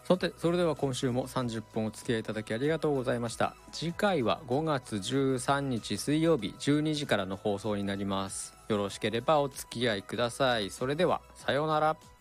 さて、それでは今週も30分お付き合いいただきありがとうございました。次回は5月13日水曜日12時からの放送になります。よろしければお付き合いください。それではさようなら。